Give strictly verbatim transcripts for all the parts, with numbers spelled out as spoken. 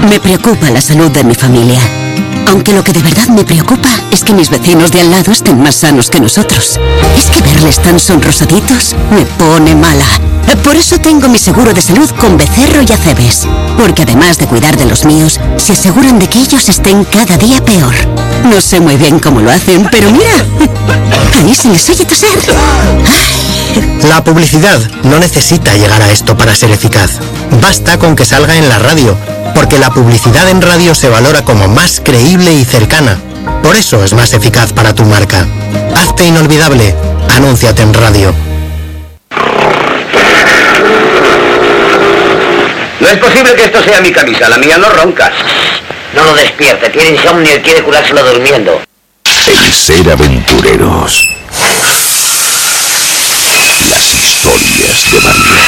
Me preocupa la salud de mi familia. Aunque lo que de verdad me preocupa es que mis vecinos de al lado estén más sanos que nosotros. Es que verles tan sonrosaditos me pone mala. Por eso tengo mi seguro de salud con Becerro y Acebes. Porque además de cuidar de los míos, se aseguran de que ellos estén cada día peor. No sé muy bien cómo lo hacen, pero mira, ahí se les oye toser. La publicidad no necesita llegar a esto para ser eficaz. Basta con que salga en la radio, porque la publicidad en radio se valora como más creíble y cercana. Por eso es más eficaz para tu marca. Hazte inolvidable. Anúnciate en radio. No es posible que esto sea mi camisa, la mía no ronca. No lo despierte, tiene insomnio y quiere curárselo durmiendo. El Ser Aventureros. Las historias de María.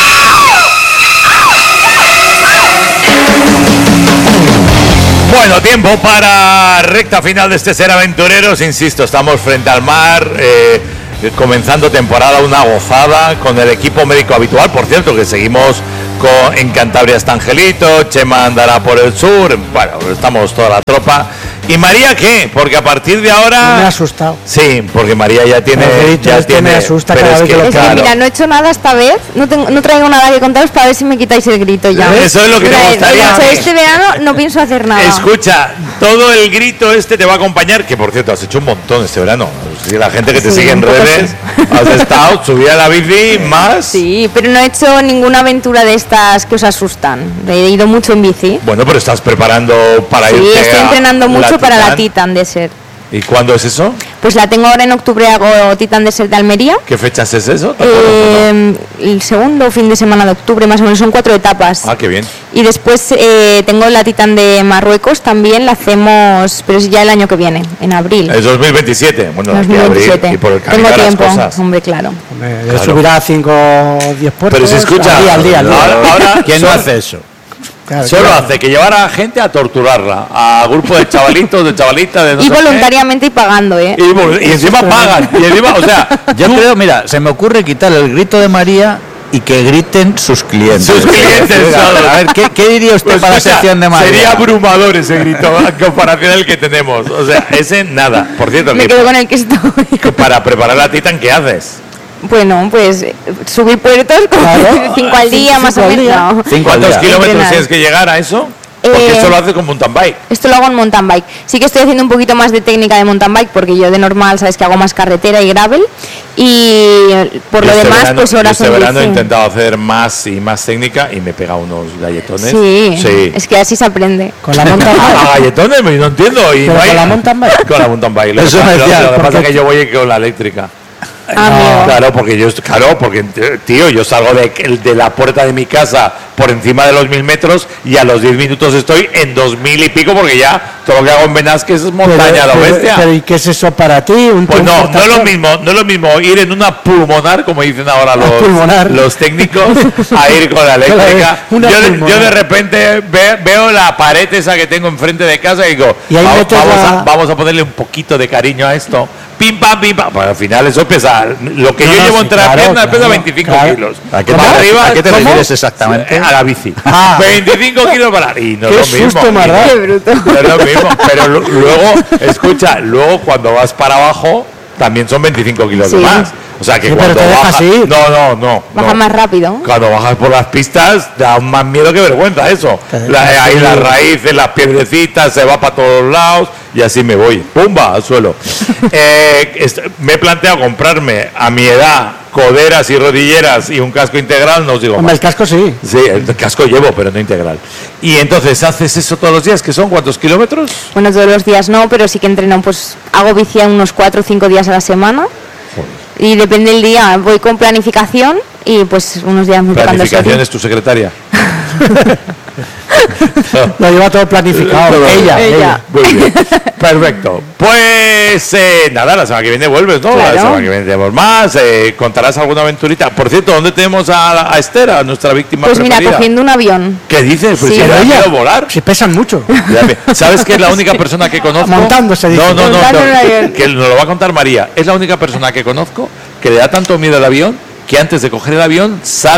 Bueno, tiempo para recta final de este Ser Aventureros. Insisto, estamos frente al mar, eh, comenzando temporada, una gozada con el equipo médico habitual. Por cierto, que seguimos con, en Cantabria está Angelito, Chema andará por el sur. Bueno, estamos toda la tropa. ¿Y María qué? Porque a partir de ahora... Me ha asustado. Sí, porque María ya tiene... Ya este tiene me asusta pero cada es vez que, que lo claro, Mira, no he hecho nada esta vez, no, tengo, no traigo nada que contaros para ver si me quitáis el grito ya. Eso es lo que Mira, te gustaría. he dicho, este verano no pienso hacer nada. Escucha, todo el grito este te va a acompañar, que por cierto has hecho un montón este verano. Sí, la gente que te Sí, sigue en un poco redes, sí. has estado, subida a la bici, más. Sí, pero no he hecho ninguna aventura de estas que os asustan. He ido mucho en bici. Bueno, pero estás preparando para Sí, irte estoy a entrenando mucho la para la Titan. Titan Desert. ¿Y cuándo es eso? Pues la tengo ahora en octubre, hago Titan Desert de Almería. ¿Qué fechas es eso? Eh, el segundo fin de semana de octubre, más o menos, son cuatro etapas. Ah, qué bien. Y después eh, tengo la Titan de Marruecos, también la hacemos, pero es ya el año que viene, en abril. Es dos mil veintisiete. Bueno, dos aquí mil abril veintisiete. y por el camino Tengo las tiempo, cosas. hombre, claro. Hombre, Claro. subirá cinco o diez puertos. Pero si escucha, al día, al día, al día. ahora, ahora ¿Quién no solo- hace eso? Claro, Solo claro. hace que llevar a gente a torturarla, a grupo de chavalitos, de chavalitas, de no Y sé qué. voluntariamente y pagando, ¿eh? Y, vol- y encima pagan. Y encima, o sea, Yo tú- creo, mira, se me ocurre quitar el grito de María y que griten sus clientes. Sus clientes, solo. A ver, ¿qué, qué diría usted Pues para la escucha, sección de María? sería abrumador ese grito en comparación al que tenemos. O sea, ese nada. Por cierto, Me que, quedo con el que estoy. que para preparar la Titan, ¿qué haces? Bueno, pues eh, subir puertos, Claro. cinco al día, Cinco más o al menos. día. No. Cinco al ¿Cuántos día. kilómetros Entrenar. tienes que llegar a eso? Porque Eh, esto lo haces con mountain bike. Esto lo hago en mountain bike. Sí que estoy haciendo un poquito más de técnica de mountain bike porque yo de normal, sabes que hago más carretera y gravel. Y por Yo lo este demás, verano- pues yo horas este en verano he bici. intentado hacer más y más técnica y me he pegado unos galletones. Sí, Sí. es que así se aprende. Con la mountain A bike. galletones, no entiendo. Y Pero no hay- con la mountain bike. Con la mountain bike. Lo, que Eso pasa- me lo- decía, lo que pasa porque- es que yo voy con la eléctrica. Amigo. Claro, porque yo, est- claro, porque tío, yo salgo de, de la puerta de mi casa por encima de los mil metros y a los diez minutos estoy en dos mil y pico porque ya todo lo que hago en Benasques es montaña, lo pero, bestia. pero, ¿y qué es eso para ti? ¿Un Pues no, no es lo transportación? mismo, no es lo mismo ir en una pulmonar, como dicen ahora los, pulmonar. los técnicos, a ir con la eléctrica. Una Yo de, pulmonar. yo de repente ve- veo la pared esa que tengo enfrente de casa y digo, Y ahí "Va- metes vamos, la- a, vamos a ponerle un poquito de cariño a esto. Pim, pam, pim, pam. Pues al final eso pesa, lo que No, yo no, llevo sí, entre claro, las piernas pesa claro, veinticinco claro. kilos. ¿A qué te, Para arriba, ¿a qué te ¿cómo? refieres exactamente? A la bici. Ah. veinticinco kilos para y no Qué es lo mismo. susto me ha dado. Qué bruto. No es lo mismo, pero lu- luego, escucha, luego cuando vas para abajo también son veinticinco kilos de Sí. más. O sea que Sí, pero cuando te dejas bajas, ir. no, no, no, Baja no. más rápido. Cuando bajas por las pistas da más miedo que vergüenza eso. Te La- dejas ahí ir. las raíces, las piedrecitas, se va para todos lados y así me voy. ¡Pumba! Al suelo. Eh, est- me he planteado comprarme a mi edad coderas y rodilleras y un casco integral, no os digo Hombre, más. el casco sí. Sí, el casco llevo, pero no integral. Y entonces haces eso todos los días, que son ¿cuántos kilómetros? Bueno, todos los días no, pero sí que entreno, pues hago bici unos cuatro o cinco días a la semana. Y depende del día, voy con planificación y pues unos días me tocan dos Planificación horas. es tu secretaria. Lo lleva todo planificado. Todo. ella, Ella. ella. Muy bien. Perfecto. Pues eh, nada, la semana que viene vuelves, ¿no? Claro. La semana que viene tenemos más. eh, ¿Contarás alguna aventurita? Por cierto, ¿dónde tenemos a, a Esther, a nuestra víctima Pues mira, preferida? cogiendo un avión. ¿Qué dices? Pues Sí. si Pero no ella- quiero volar. Si pesan mucho. Ya me- ¿Sabes que es la única persona que conozco? Montándose, dice. No, no, no, Montando no, en un avión. que nos lo va a contar María. Es la única persona que conozco que le da tanto miedo al avión que antes de coger el avión sale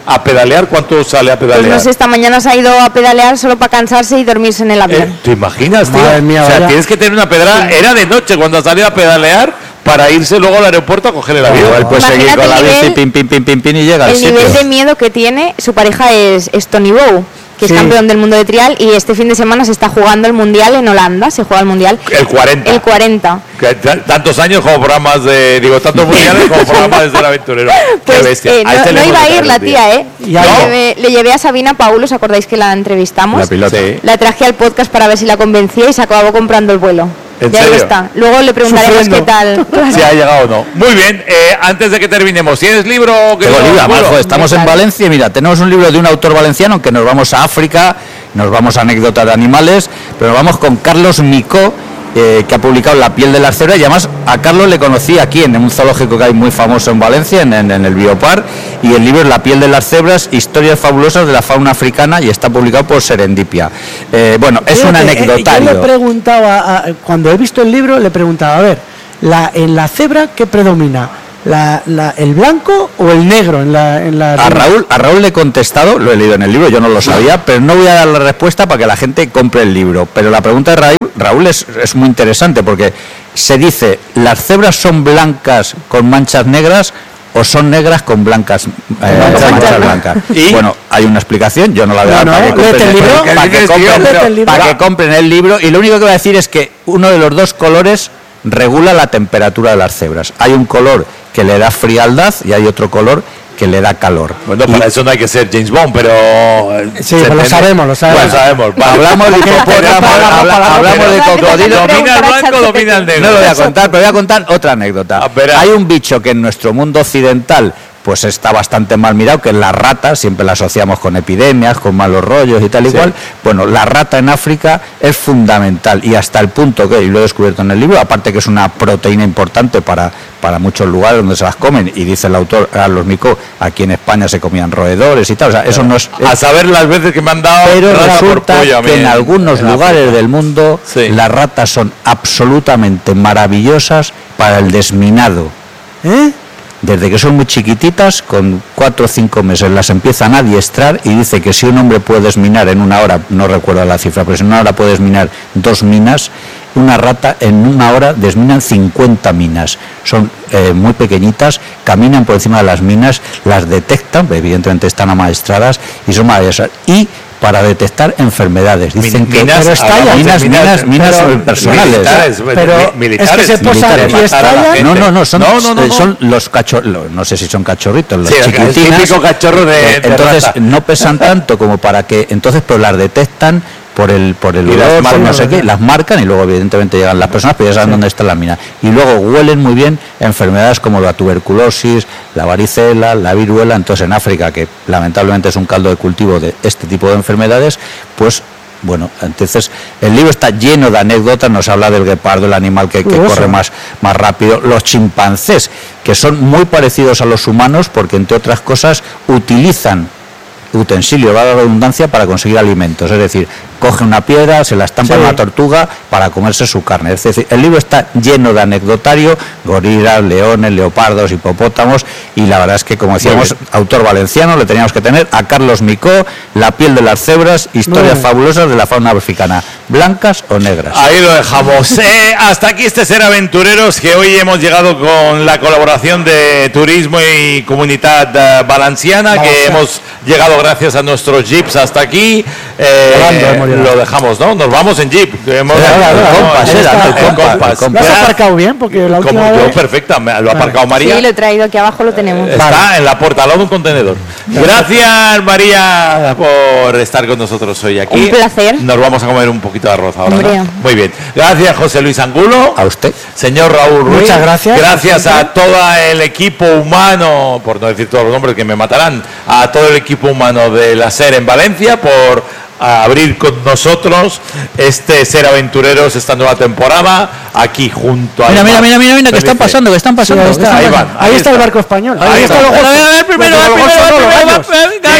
a pedalear. ¿Cuánto sale a pedalear? Pues no sé, esta mañana se ha ido a pedalear solo para cansarse y dormirse en el avión. Eh, ¿Te imaginas, tío? Madre mía, o sea, vaya. tienes que tener una pedrada. Sí. Era de noche cuando ha salido a pedalear para irse luego al aeropuerto a coger el avión. Igual puedes seguir Imagínate con la el bici, nivel- pim, pim, pim, pim, pim, y llega al El sitio. nivel de miedo que tiene, su pareja es, es Tony Bow, que Sí. es campeón del mundo de trial, y este fin de semana se está jugando el mundial en Holanda, se juega el mundial. El cuarenta. El cuarenta. Que t- tantos años como programas de, digo, tantos mundiales como programas de Ser Aventurero. Pues Qué bestia. eh, A este no, le no hemos iba a de ir traer la un día. tía, ¿eh? Ya le, no. llevé, le llevé a Sabina Paul, ¿os acordáis que la entrevistamos? La pilota. Sí. La traje al podcast para ver si la convencía y se acabó comprando el vuelo. ¿En ya ahí serio? está. Luego le preguntaremos Sufriendo. qué tal. Si ha llegado o no. Muy bien, eh, antes de que terminemos, ¿tienes libro? Que Tengo no- libro, además, Bueno, joder, estamos en Claro. Valencia y mira, tenemos un libro de un autor valenciano que nos vamos a África, nos vamos a anécdotas de animales, pero nos vamos con Carlos Micó, eh, que ha publicado La piel de las cebras, y además a Carlos le conocí aquí en un zoológico que hay muy famoso en Valencia, en, en- en el Biopar, y el libro es La piel de las cebras, historias fabulosas de la fauna africana, y está publicado por Serendipia. Eh, bueno, es un Fíjate, eh, anecdotario. Yo le preguntaba, a- a- cuando he visto el libro, le preguntaba, a ver, la, en la cebra, ¿qué predomina? La, la- ¿El blanco o el negro en la, en la A Raúl, a Raúl le he contestado, lo he leído en el libro, yo no lo sabía, pero no voy a dar la respuesta para que la gente compre el libro. Pero la pregunta de Raúl, Raúl es, es muy interesante porque se dice, ¿las cebras son blancas con manchas negras o son negras con blancas eh, manchas manchas blancas? blancas? Y bueno, hay una explicación, yo no la voy a No, dar para, no, que léete compren el libro. para que ¿Qué dices, tío? compren- Léete el libro. para que compren el libro, y lo único que voy a decir es que uno de los dos colores regula la temperatura de las cebras. Hay un color que le da frialdad y hay otro color que le da calor. Bueno, Y- para eso no hay que ser James Bond, pero... eh, Sí, se pues lo entiende. sabemos, lo sabemos. Bueno, sabemos. Vale. Hablamos de hipopótamo, para- habla- para- hablamos de para- cocodrilo. para- Domina el para- blanco, para- domina el negro. No lo voy a contar, pero voy a contar otra anécdota. Ah, verás. Hay un bicho que en nuestro mundo occidental pues está bastante mal mirado, que es la rata, siempre la asociamos con epidemias, con malos rollos y tal y Sí. cual. Bueno, la rata en África es fundamental, y hasta el punto que, y lo he descubierto en el libro, aparte que es una proteína importante para, para muchos lugares donde se las comen, y dice el autor Carlos Micó, aquí en España se comían roedores y tal, o sea, eso no es... A saber las veces que me han dado... Pero rata por resulta pollo a mí que en algunos en lugares África. del mundo Sí. las ratas son absolutamente maravillosas para el desminado. ¿Eh? Desde que son muy chiquititas, con cuatro o cinco meses las empiezan a adiestrar, y dice que si un hombre puede desminar en una hora, no recuerdo la cifra, pero si en una hora puede desminar dos minas, una rata en una hora desminan cincuenta minas. Son eh, muy pequeñitas, caminan por encima de las minas, las detectan, evidentemente están amaestradas y son maravillosas. Y para detectar enfermedades, dicen que Minas, pero hablamos de minas, minas, minas, minas pero- personales. Militares, Pero mi- es militares. que se posan militares. y Matar a la estallan. gente. No, no, no, son, No, no, no, eh, no. son los cachorros, no sé si son cachorritos, los Sí, el chiquitinas. típico cachorro de- Eh, de entonces rata. no pesan tanto como para que, entonces pero las detectan por el por el Y las olor, por marcan, no sé qué, ¿verdad? las marcan, y luego evidentemente llegan las personas, pero ya saben dónde está la mina. Y luego huelen muy bien enfermedades como la tuberculosis, la varicela, la viruela. Entonces en África, que lamentablemente es un caldo de cultivo de este tipo de enfermedades, pues bueno, entonces el libro está lleno de anécdotas, nos habla del guepardo, el animal que, que Curioso. corre más, más rápido, los chimpancés, que son muy parecidos a los humanos porque entre otras cosas utilizan utensilio, va la redundancia, para conseguir alimentos, es decir, coge una piedra, se la estampa Sí. en una tortuga para comerse su carne. Es decir, el libro está lleno de anecdotario, gorilas, leones, leopardos, hipopótamos, y la verdad es que, como decíamos, autor valenciano, le teníamos que tener a Carlos Micó, La piel de las cebras, historias bien. fabulosas de la fauna africana, blancas o negras. Ahí lo dejamos. Eh, hasta aquí este Ser Aventureros, que hoy hemos llegado con la colaboración de Turismo y Comunidad eh, Valenciana, que hemos llegado gracias a nuestros jeeps hasta aquí. Eh, Volando hemos llegado. lo dejamos, ¿no? Nos vamos en jeep. Hemos, Sí, ahora, ahora, no, compas, en era, esta- el en compas, compas. el compas. ¿Lo has Ya, aparcado bien? Porque la última como yo, vez... perfecta, me- lo ha aparcado María. Sí, lo he traído aquí abajo, lo tenemos. Está en la puerta, al lado de un contenedor. Gracias, María, por estar con nosotros hoy aquí. Un placer. Nos vamos a comer un poquito de arroz ahora, ¿no? Hombre. Muy bien. Gracias, José Luis Angulo. A usted. Señor Raúl Ruiz. Muchas gracias. Gracias a todo el equipo humano, por no decir todos los nombres que me matarán, a todo el equipo humano de la SER en Valencia por a abrir con nosotros este Ser Aventureros, esta nueva temporada, aquí junto a... Mira, mira, mira, mira, mira, que están pasando, que están pasando. ahí que está, están ahí pasando. van. Ahí, ahí está el está. barco español. Ahí Ahí, está. está los A ver, a ver, primero, Los a ver, gozo primero, son los primero, gallos.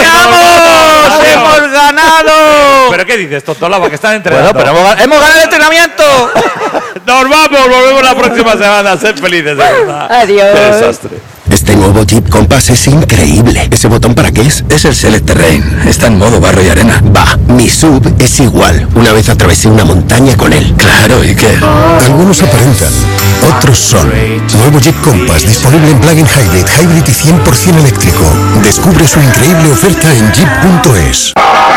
¡ganamos! Sí. ¡Hemos ganado! ¿Pero qué dices, Totolaba, que están entrenando? Bueno, pero hemos, hemos ganado el entrenamiento. Nos vamos, volvemos la próxima semana. Sed felices, de verdad. Adiós. Qué desastre. Este nuevo Jeep Compass es increíble. ¿Ese botón para qué es? Es el Select Terrain. Está en modo barro y arena. Va, mi sub es igual. Una vez atravesé una montaña con él. Claro, ¿y qué? Algunos aparentan, otros son. Nuevo Jeep Compass disponible en plug-in hybrid, hybrid y cien por ciento eléctrico. Descubre su increíble oferta en jeep punto es.